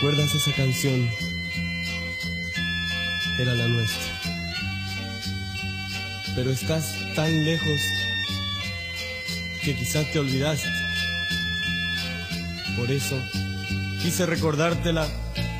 ¿Recuerdas esa canción? Era la nuestra. Pero estás tan lejos que quizás te olvidaste. Por eso quise recordártela